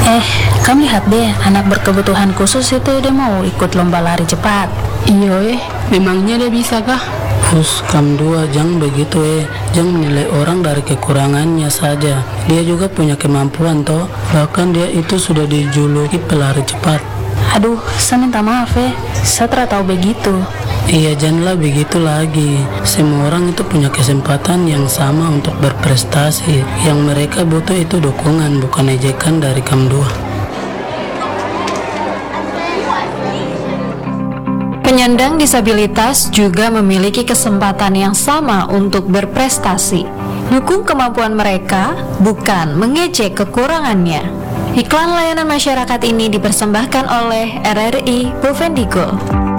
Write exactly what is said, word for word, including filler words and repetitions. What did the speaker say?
Eh, kamu lihat deh, anak berkebutuhan khusus itu dia mau ikut lomba lari cepat. Iya eh, memangnya dia bisa kah? Us, kam dua, jangan begitu eh. Jangan menilai orang dari kekurangannya saja. Dia juga punya kemampuan toh. Bahkan dia itu sudah dijuluki pelari cepat. Aduh, saya minta maaf ya, saya tidak tahu begitu. Iya, janganlah begitu lagi. Semua orang itu punya kesempatan yang sama untuk berprestasi. Yang mereka butuh itu dukungan, bukan ejekan dari kam dua. Penyandang disabilitas juga memiliki kesempatan yang sama untuk berprestasi. Dukung kemampuan mereka, bukan mengejek kekurangannya. Iklan layanan masyarakat ini dipersembahkan oleh R R I Bovendigul.